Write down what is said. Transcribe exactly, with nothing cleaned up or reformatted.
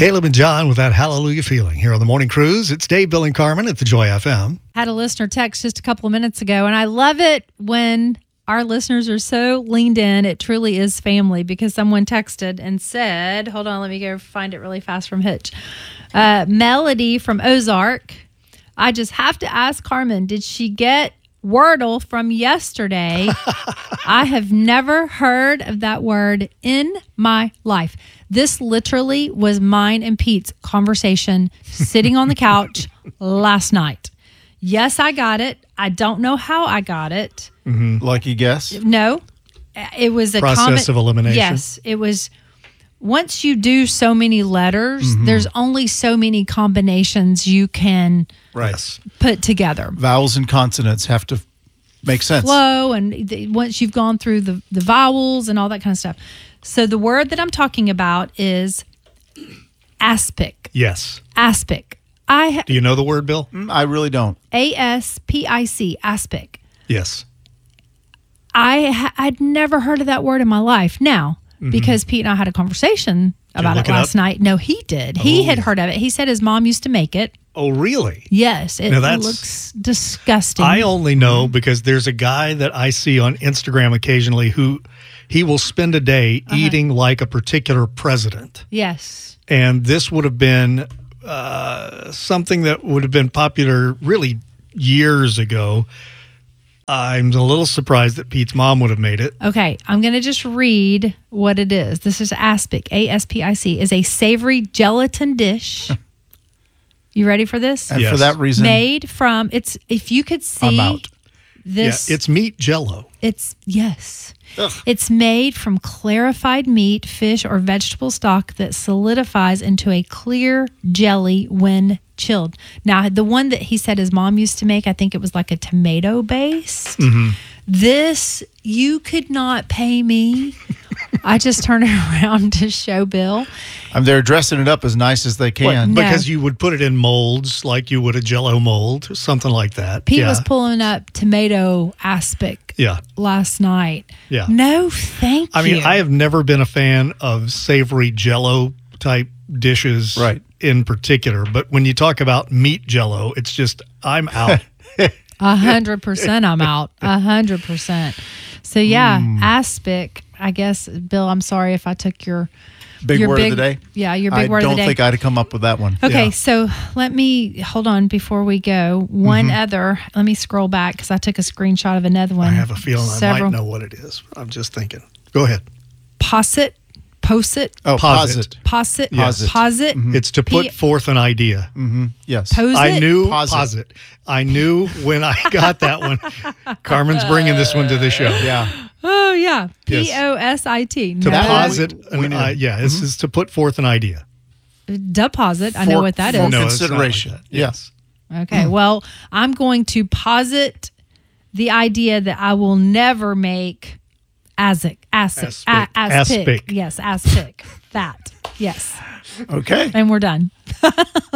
Caleb and John with that hallelujah feeling here on the Morning Cruise. It's Dave, Bill, and Carmen at the Joy F M. Had a listener text just a couple of minutes ago, and I love it when our listeners are so leaned in. It truly is family, because someone texted and said, hold on, let me go find it really fast from Hitch. Uh, Melody from Ozark. I just have to ask Carmen, did she get Wordle from yesterday? I have never heard of that word in my life. This literally was mine and Pete's conversation sitting on the couch last night. Yes, I got it. I don't know how I got it. Mm-hmm. Lucky guess? No. It was a process com- of elimination. Yes. It was, once you do so many letters, mm-hmm. there's only so many combinations you can right. put together. Vowels and consonants have to make sense. Flow, and the, once you've gone through the, the vowels and all that kind of stuff. So the word that I'm talking about is aspic. Yes. Aspic. I ha- Do you know the word, Bill? Mm, I really don't. A S P I C, aspic. Yes. I ha- I'd never heard of that word in my life. Now, mm-hmm. because Pete and I had a conversation about it last it night. No, he did. Oh, he had yeah. heard of it. He said his mom used to make it. Oh, really? Yes. It looks disgusting. I only know because there's a guy that I see on Instagram occasionally who he will spend a day uh-huh. eating like a particular president. Yes. And this would have been uh, something that would have been popular really years ago. I'm a little surprised that Pete's mom would have made it. Okay, I'm going to just read what it is. This is aspic, A S P I C, is a savory gelatin dish. You ready for this? And yes. for that reason, made from, it's, if you could see I'm out. this. Yeah, it's meat jello. It's, yes. Ugh. It's made from clarified meat, fish, or vegetable stock that solidifies into a clear jelly when chilled. Now, the one that he said his mom used to make, I think it was like a tomato based. Mm-hmm. This, you could not pay me. I just turned it around to show Bill. Um, they're dressing it up as nice as they can. What, because no. you would put it in molds like you would a Jello mold, something like that. Pete yeah. was pulling up tomato aspic yeah. last night. Yeah. No, thank I you. mean, I have never been a fan of savory Jello type dishes right. in particular. But when you talk about meat Jello, it's just, I'm out. A hundred percent I'm out. A hundred percent. So yeah, mm. aspic, I guess, Bill, I'm sorry if I took your big your word big, of the day. Yeah, your big I word of the day. I don't think I'd have come up with that one. Okay, yeah. so let me, hold on before we go. One mm-hmm. other, let me scroll back because I took a screenshot of another one. I have a feeling Several. I might know what it is. I'm just thinking. Go ahead. Possit. Posit. Oh, posit. Posit. Yes. Posit. Mm-hmm. It's to put P- forth an idea. Mm-hmm. Yes. Posit? I knew posit. posit. I knew when I got that one. Carmen's bringing this one to the show. Yeah. Oh, yeah. Yes. P O S I T. To no. posit. We, we an, uh, yeah, this mm-hmm. is to put forth an idea. Deposit. I for, know what that for is. No, consideration. like yes. Okay. Mm. Well, I'm going to posit the idea that I will never make Aspic. Aspic. Aspic. Aspic. Aspic. Yes, aspic. That. Yes. Okay. And we're done.